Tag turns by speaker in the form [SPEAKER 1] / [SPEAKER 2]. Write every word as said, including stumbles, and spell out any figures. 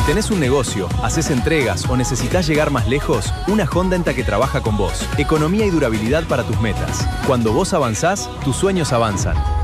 [SPEAKER 1] tenés un negocio, haces entregas o necesitas llegar más lejos, una Honda en que trabaja con vos. Economía y durabilidad para tus metas. Cuando vos avanzás, tus sueños avanzan.